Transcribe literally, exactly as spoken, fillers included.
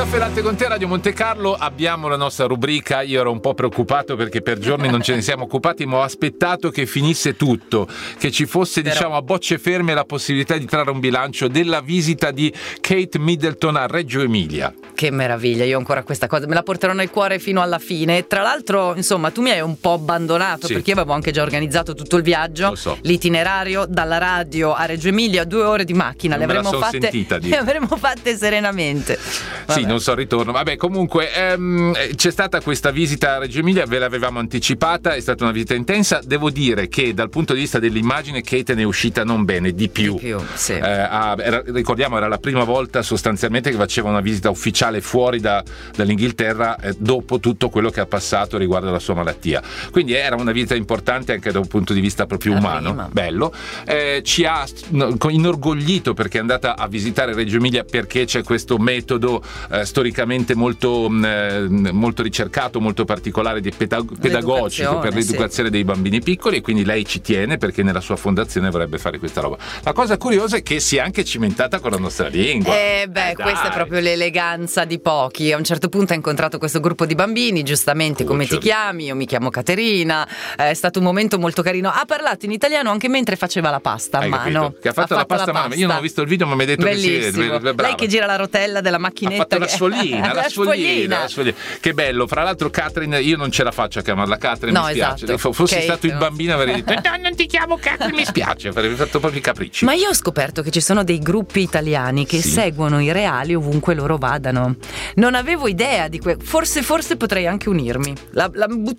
Caffè Latte con te, Radio Monte Carlo. Abbiamo la nostra rubrica. Io ero un po' preoccupato perché per giorni non ce ne siamo occupati, ma ho aspettato che finisse tutto, che ci fosse Però... diciamo a bocce ferme la possibilità di trarre un bilancio della visita di Kate Middleton a Reggio Emilia. Che meraviglia, io ancora questa cosa me la porterò nel cuore fino alla fine. Tra l'altro, insomma, tu mi hai un po' abbandonato, sì, perché io avevo anche già organizzato tutto il viaggio, Lo so. l'itinerario dalla radio a Reggio Emilia, due ore di macchina, non le avremmo me la son fatte sentita, le avremmo fatte serenamente. Vabbè. Sì, non so il ritorno. Vabbè, comunque ehm, c'è stata questa visita a Reggio Emilia, ve l'avevamo anticipata, è stata una visita intensa. Devo dire che dal punto di vista dell'immagine Kate ne è uscita non bene, di più. Di più, sì. Eh, ah, era, ricordiamo, era la prima volta sostanzialmente che faceva una visita ufficiale fuori da, dall'Inghilterra eh, dopo tutto quello che ha passato riguardo alla sua malattia. Quindi era una visita importante anche da un punto di vista proprio la umano. prima. Bello. Eh, ci ha inorgoglito perché è andata a visitare Reggio Emilia perché c'è questo metodo eh, storicamente molto, eh, molto ricercato, molto particolare, di pedag- pedagogico per l'educazione sì. dei bambini piccoli, e quindi lei ci tiene perché nella sua fondazione vorrebbe fare questa roba. La cosa curiosa è che si è anche cimentata con la nostra lingua. Eh beh, eh, questa è proprio l'eleganza di pochi. A un certo punto ha incontrato questo gruppo di bambini, giustamente, Cuccioli. come ti chiami? Io mi chiamo Caterina. È stato un momento molto carino. Ha parlato in italiano anche mentre faceva la pasta a Hai mano. capito? Che ha fatto, ha la, fatto pasta la pasta. Io non ho visto il video, ma mi ha detto Bellissimo. che sì. Lei che gira la rotella della macchinetta. Ha fatto che... la sfoglina, la, la, sfoglina, la sfoglina. Che bello. Fra l'altro Catherine, io non ce la faccio a chiamarla Catherine, no, mi spiace. Esatto. Fossi Kate, stato il no? bambino avrei detto no, non ti chiamo Catherine, mi spiace, avrei fatto proprio i capricci. Ma io ho scoperto che ci sono dei gruppi italiani che sì. seguono i reali ovunque loro vadano. Non avevo idea di questo. Forse, forse potrei anche unirmi. La, la butto